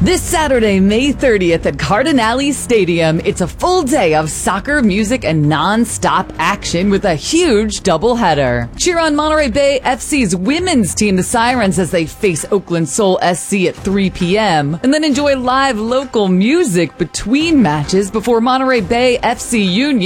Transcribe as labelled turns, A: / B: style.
A: This Saturday, May 30th at Cardinale Stadium, it's a full day of soccer, music, and non-stop action with a huge doubleheader. Cheer on Monterey Bay FC's women's team, the Sirens, as they face Oakland Soul SC at 3 p.m. And then enjoy live local music between matches before Monterey Bay FC Union